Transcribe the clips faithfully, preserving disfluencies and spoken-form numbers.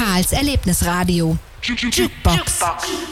Karls Erlebnisradio. Jukebox.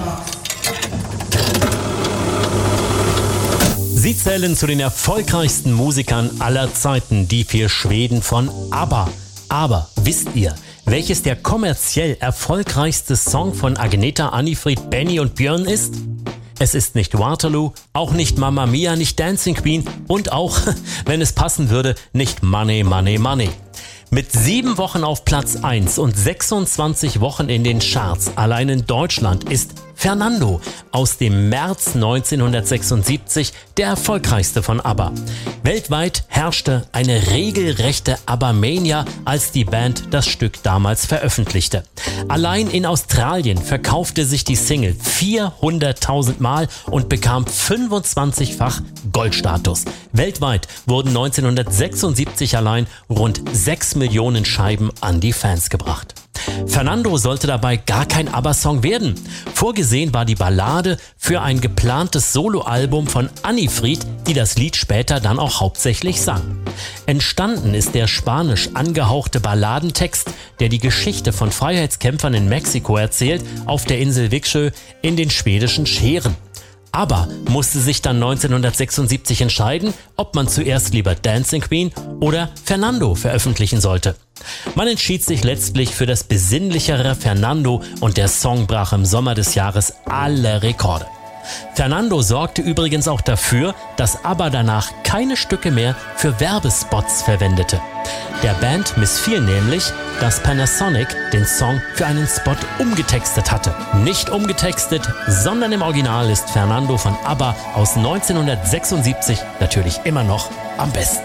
Sie zählen zu den erfolgreichsten Musikern aller Zeiten, die vier Schweden von ABBA. Aber wisst ihr, welches der kommerziell erfolgreichste Song von Agneta, Annifried, Benny und Björn ist? Es ist nicht Waterloo, auch nicht Mamma Mia, nicht Dancing Queen und auch, wenn es passen würde, nicht Money, Money, Money. Mit sieben Wochen auf Platz eins und sechsundzwanzig Wochen in den Charts allein in Deutschland ist Fernando aus dem März neunzehnhundertsechsundsiebzig der erfolgreichste von ABBA. Weltweit herrschte eine regelrechte ABBA-Mania, als die Band das Stück damals veröffentlichte. Allein in Australien verkaufte sich die Single vierhunderttausend Mal und bekam fünfundzwanzigfach Goldstatus. Weltweit wurden neunzehnhundertsechsundsiebzig allein rund sechs Millionen Scheiben an die Fans gebracht. Fernando sollte dabei gar kein ABBA-Song werden. Vorgesehen war die Ballade für ein geplantes Soloalbum von Annifried, die das Lied später dann auch hauptsächlich sang. Entstanden ist der spanisch angehauchte Balladentext, der die Geschichte von Freiheitskämpfern in Mexiko erzählt, auf der Insel Vixö in den schwedischen Schären. ABBA musste sich dann neunzehnhundertsechsundsiebzig entscheiden, ob man zuerst lieber Dancing Queen oder Fernando veröffentlichen sollte. Man entschied sich letztlich für das besinnlichere Fernando und der Song brach im Sommer des Jahres alle Rekorde. Fernando sorgte übrigens auch dafür, dass ABBA danach keine Stücke mehr für Werbespots verwendete. Der Band missfiel nämlich, dass Panasonic den Song für einen Spot umgetextet hatte. Nicht umgetextet, sondern im Original ist Fernando von ABBA aus neunzehnhundertsechsundsiebzig natürlich immer noch am besten.